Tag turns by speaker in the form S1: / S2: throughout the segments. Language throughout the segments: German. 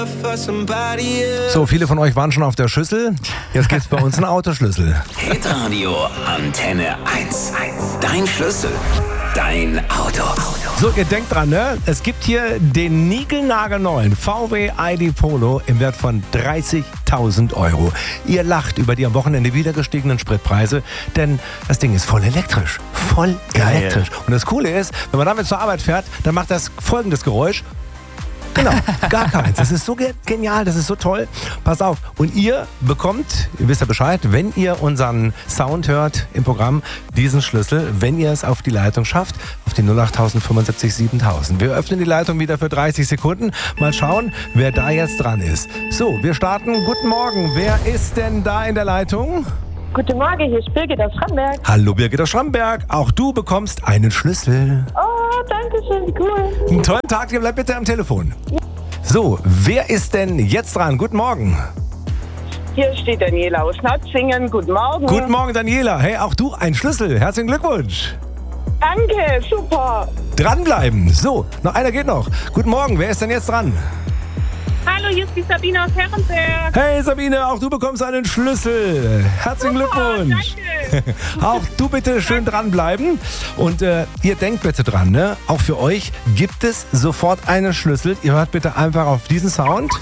S1: So, viele von euch waren schon auf der Schüssel. Jetzt gibt's bei uns einen Autoschlüssel.
S2: Hitradio Antenne 1. Dein Schlüssel. Dein Auto.
S1: So, ihr denkt dran, ne? Es gibt hier den niegelnagelneuen VW ID Polo im Wert von 30.000 Euro. Ihr lacht über die am Wochenende wieder gestiegenen Spritpreise, denn das Ding ist voll elektrisch. Voll elektrisch. Und das Coole ist, wenn man damit zur Arbeit fährt, dann macht das folgendes Geräusch. Genau, gar keins. Das ist so genial, das ist so toll. Pass auf. Und ihr bekommt, ihr wisst ja Bescheid, wenn ihr unseren Sound hört im Programm, diesen Schlüssel, wenn ihr es auf die Leitung schafft, auf die 08000 75 7000. Wir öffnen die Leitung wieder für 30 Sekunden. Mal schauen, wer da jetzt dran ist. So, wir starten. Guten Morgen. Wer ist denn da in der Leitung?
S3: Guten Morgen, hier ist Birgit aus Schramberg.
S1: Hallo Birgit aus Schramberg. Auch du bekommst einen Schlüssel.
S3: Oh, danke schön, wie cool.
S1: Einen tollen Tag, ihr bleibt bitte am Telefon. So, wer ist denn jetzt dran? Guten Morgen.
S3: Hier steht Daniela aus Schnatzingen. Guten Morgen.
S1: Guten Morgen, Daniela. Hey, auch du ein Schlüssel. Herzlichen Glückwunsch.
S3: Danke, super.
S1: Dranbleiben. So, noch einer geht noch. Guten Morgen, wer ist denn jetzt dran?
S4: Hallo, hier ist die Sabine aus Herrenberg.
S1: Hey Sabine, auch du bekommst einen Schlüssel. Herzlichen Glückwunsch.
S4: Danke.
S1: Auch du bitte schön dranbleiben. Und ihr denkt bitte dran, ne? Auch für euch gibt es sofort einen Schlüssel. Ihr hört bitte einfach auf diesen Sound.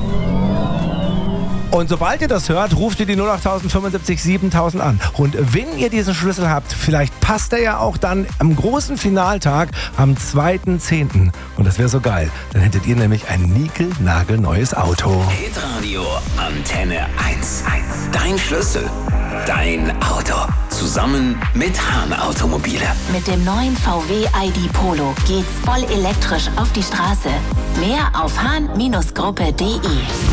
S1: Und sobald ihr das hört, ruft ihr die 08000 75 7000 an. Und wenn ihr diesen Schlüssel habt, vielleicht passt er ja auch dann am großen Finaltag am 2.10. Und das wäre so geil. Dann hättet ihr nämlich ein niegelnagelneues Auto.
S2: Hitradio Antenne 1. Dein Schlüssel. Dein Auto. Zusammen mit Hahn Automobile.
S5: Mit dem neuen VW ID Polo geht's voll elektrisch auf die Straße. Mehr auf hahn-gruppe.de.